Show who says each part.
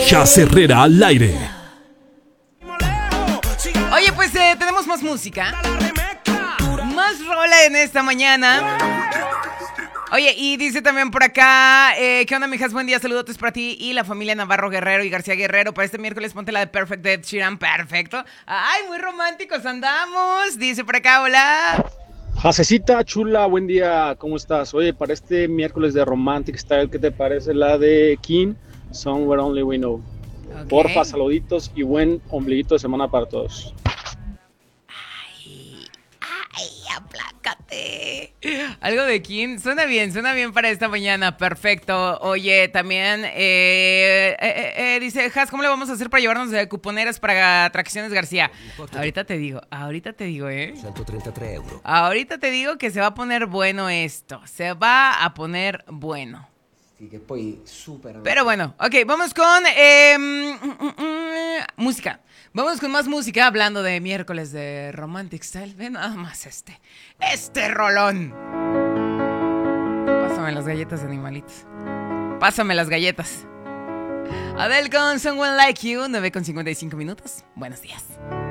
Speaker 1: Has Herrera al aire.
Speaker 2: Oye, pues tenemos más música. Más rola en esta mañana. Oye, y dice también por acá, ¿qué onda, mijas? Buen día, saludotes para ti y la familia Navarro Guerrero y García Guerrero. Para este miércoles ponte la de Perfect de Ed Sheeran, perfecto. Ay, muy románticos andamos. Dice por acá, hola.
Speaker 3: Jacecita chula, buen día, ¿cómo estás? Oye, para este miércoles de Romantic Style, ¿qué te parece la de King, Somewhere Only We Know?
Speaker 2: Okay.
Speaker 3: Porfa, saluditos y buen ombliguito de semana para todos.
Speaker 2: Ay, aplácate. Algo de King, suena bien para esta mañana, perfecto. Oye, también dice, Has, ¿cómo le vamos a hacer para llevarnos de cuponeras para Atracciones García? Ahorita te digo,
Speaker 4: 133 euros.
Speaker 2: Ahorita te digo que se va a poner bueno esto, se va a poner bueno.
Speaker 4: Sì, che poi supera.
Speaker 2: Pero bueno, ok, vamos con música. Vamos con más música hablando de miércoles de Romantic Style. Ve nada más este rolón. Pásame las galletas, animalitos. Pásame las galletas. Adele con Someone Like You, 9:55 minutos. Buenos días.